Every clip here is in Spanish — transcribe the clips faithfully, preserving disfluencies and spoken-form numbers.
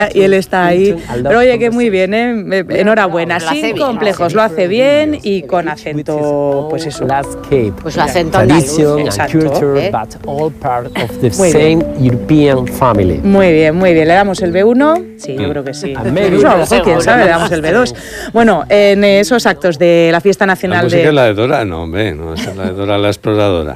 y él está ahí. Pero oye, que muy bien, ¿eh? Enhorabuena. Sin complejos, lo hace bien y con acento, pues eso. Pues su acento andaluz. Exacto. Muy bien, muy bien. ¿Le damos el B uno? Sí, yo creo que sí. Incluso a lo mejor, quién sabe, le damos el B dos. Bueno, en esos actos de la Fiesta Nacional la música de... es la de Dora, no, hombre, no, es la de Dora la Exploradora.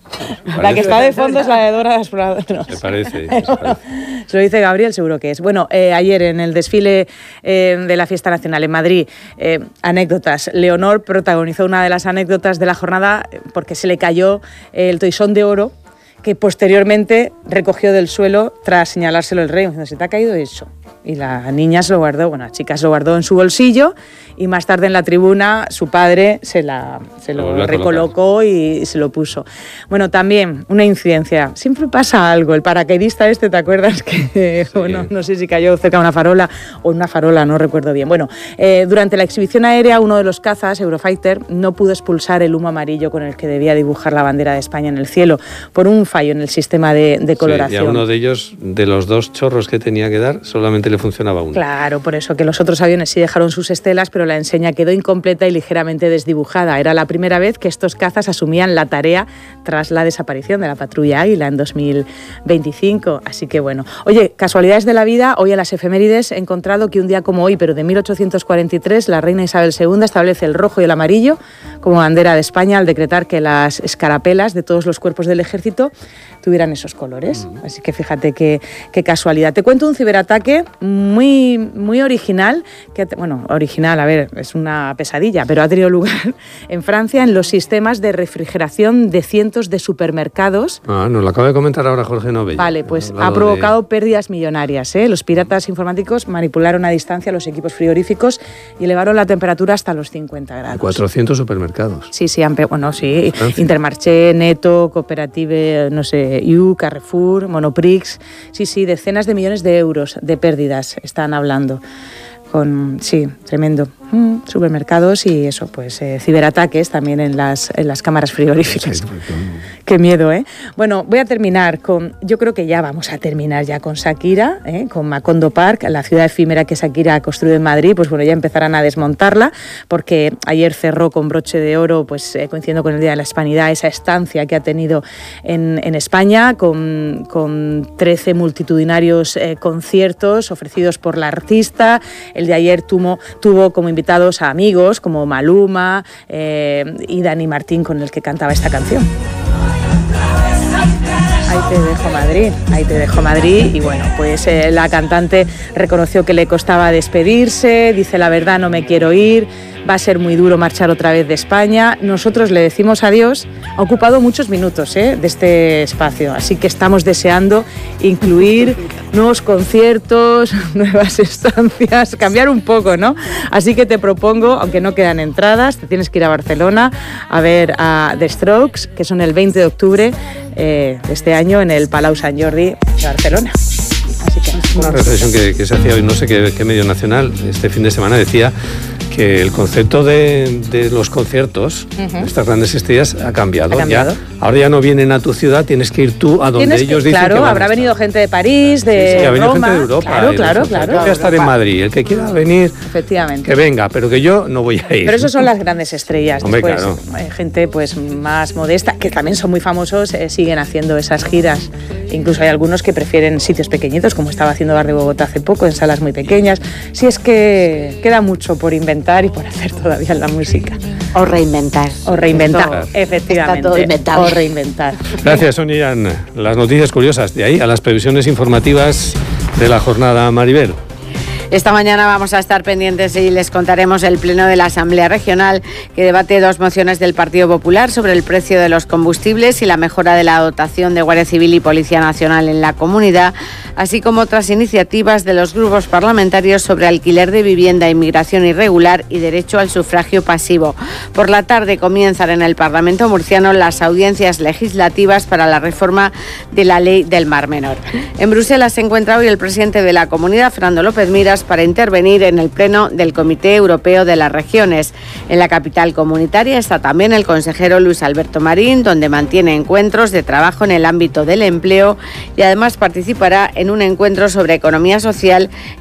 La que está de fondo es la de Dora la Exploradora. No, me parece, me parece. Se lo dice Gabriel, seguro que es. Bueno, eh, ayer en el desfile eh, de la Fiesta Nacional en Madrid, eh, anécdotas. Leonor protagonizó una de las anécdotas de la jornada porque se le cayó el toisón de oro que posteriormente recogió del suelo tras señalárselo el rey, diciendo, se te ha caído eso. Y la niña se lo guardó, bueno, la chica se lo guardó en su bolsillo y más tarde en la tribuna su padre se, la, se lo, lo recolocó y se lo puso. Bueno, también una incidencia, siempre pasa algo, el paracaidista este, ¿te acuerdas? Que sí. bueno, no sé si cayó cerca de una farola o una farola, no recuerdo bien. Bueno, eh, durante la exhibición aérea uno de los cazas, Eurofighter, no pudo expulsar el humo amarillo con el que debía dibujar la bandera de España en el cielo por un fallo en el sistema de, de coloración. Sí, y a uno de ellos, de los dos chorros que tenía que dar, solamente le funcionaba uno. Claro, por eso que los otros aviones sí dejaron sus estelas, pero la enseña quedó incompleta y ligeramente desdibujada. Era la primera vez que estos cazas asumían la tarea tras la desaparición de la patrulla Águila en dos mil veinticinco. Así que bueno. Oye, casualidades de la vida, hoy a las efemérides he encontrado que un día como hoy, pero de mil ochocientos cuarenta y tres, la reina Isabel segunda establece el rojo y el amarillo como bandera de España al decretar que las escarapelas de todos los cuerpos del ejército tuvieran esos colores. Mm. Así que fíjate qué, qué casualidad. Te cuento un ciberataque muy, muy original, que, bueno, original, a ver, es una pesadilla, pero ha tenido lugar en Francia en los sistemas de refrigeración de cientos de supermercados. Ah, nos lo acaba de comentar ahora Jorge Novella. Vale, pues ha provocado de... pérdidas millonarias, ¿eh? Los piratas informáticos manipularon a distancia los equipos frigoríficos y elevaron la temperatura hasta los cincuenta grados. cuatrocientos supermercados. Sí, sí, han, bueno, sí, Intermarché, Netto, Cooperative, no sé, You, Carrefour, Monoprix, sí, sí, decenas de millones de euros de pérdidas están hablando. Con, sí, tremendo. Mm, supermercados y eso, pues eh, ciberataques también en las, en las cámaras frigoríficas. Qué miedo, ¿eh? Bueno, voy a terminar con, yo creo que ya vamos a terminar ya con Shakira, ¿eh? Con Macondo Park, la ciudad efímera que Shakira ha construido en Madrid, pues bueno, ya empezarán a desmontarla, porque ayer cerró con broche de oro, pues eh, coincidiendo con el Día de la Hispanidad, esa estancia que ha tenido en, en España, con, con trece multitudinarios eh, conciertos ofrecidos por la artista. El de ayer tuvo, tuvo como invitados a amigos como Maluma eh, y Dani Martín, con el que cantaba esta canción. Ahí te dejo Madrid, ahí te dejo Madrid. Y bueno, pues eh, la cantante reconoció que le costaba despedirse, dice la verdad, no me quiero ir, va a ser muy duro marchar otra vez de España. Nosotros le decimos adiós, ha ocupado muchos minutos eh, de este espacio, así que estamos deseando incluir nuevos conciertos, nuevas estancias, cambiar un poco, ¿no? Así que te propongo, aunque no quedan entradas, te tienes que ir a Barcelona a ver a The Strokes, que son el veinte de octubre eh, de este año en el Palau Sant Jordi de Barcelona. Así que, una reflexión que, que se hacía hoy, no sé qué, qué medio nacional, este fin de semana decía que el concepto de, de los conciertos, uh-huh. de estas grandes estrellas, ha cambiado. ¿Ha cambiado? Ya, ahora ya no vienen a tu ciudad, tienes que ir tú a donde ellos que, dicen claro, que van habrá a venido gente de París, de sí, sí, ha venido Roma, gente de Europa. Claro, claro, claro. Voy a estar en Madrid, el que quiera venir, efectivamente, que venga, pero que yo no voy a ir. Pero eso son las grandes estrellas. Hombre, Después, claro. hay gente pues más modesta, que también son muy famosos, eh, siguen haciendo esas giras. Incluso hay algunos que prefieren sitios pequeñitos, como estaba haciendo Bar de Bogotá hace poco, en salas muy pequeñas. Si es que queda mucho por inventar y por hacer todavía en la música. O reinventar. O reinventar, Esto, efectivamente. Está todo inventado. O reinventar. Gracias, Sonia. Las noticias curiosas, de ahí a las previsiones informativas de la jornada, Maribel. Esta mañana vamos a estar pendientes y les contaremos el pleno de la Asamblea Regional, que debate dos mociones del Partido Popular sobre el precio de los combustibles y la mejora de la dotación de Guardia Civil y Policía Nacional en la comunidad, así como otras iniciativas de los grupos parlamentarios sobre alquiler de vivienda, inmigración irregular y derecho al sufragio pasivo. Por la tarde comienzan en el Parlamento murciano las audiencias legislativas para la reforma de la Ley del Mar Menor. En Bruselas se encuentra hoy el presidente de la Comunidad, Fernando López Miras, fuerzas para intervenir en el pleno del Comité Europeo de las Regiones. En la capital comunitaria está también el consejero Luis Alberto Marín, donde mantiene encuentros de trabajo en el ámbito del empleo y además participará en un encuentro sobre economía social